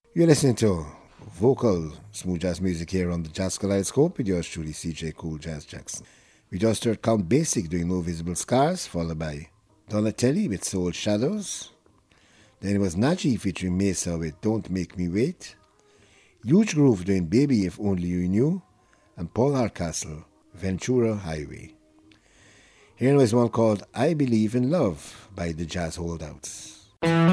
You're listening to vocal smooth jazz music here on the Jazz Kaleidoscope with yours truly, CJ Cool Jazz Jackson. We just heard Count Basic doing No Visible Scars, followed by Donatelli with Soul Shadows. Then it was Naji featuring Mesa with Don't Make Me Wait. Huge Groove doing Baby If Only You Knew. And Paul Hardcastle, Ventura Highway. Here was one called I Believe in Love by the Jazz Holdouts.